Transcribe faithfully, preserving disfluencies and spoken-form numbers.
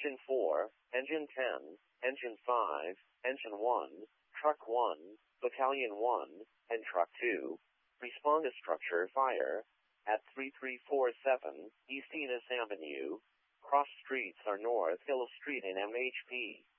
Engine four, Engine ten, Engine five, Engine one, Truck one, Battalion one, and Truck two. Respond to structure fire. At three three four seven, East Enos Avenue. Cross streets are North Hill Street and M H P.